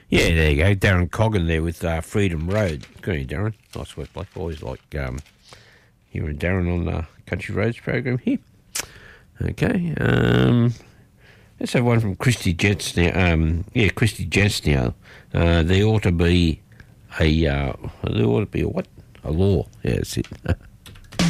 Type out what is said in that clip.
Yeah, there you go. Darren Coggan there with Freedom Road. Good on you, Darren. Nice work, Blake. Always like hearing Darren on the Country Roads program here. Okay. Let's have one from Christy Jets now. Christy Jets now. There ought to be a what? A law. Yeah, that's it.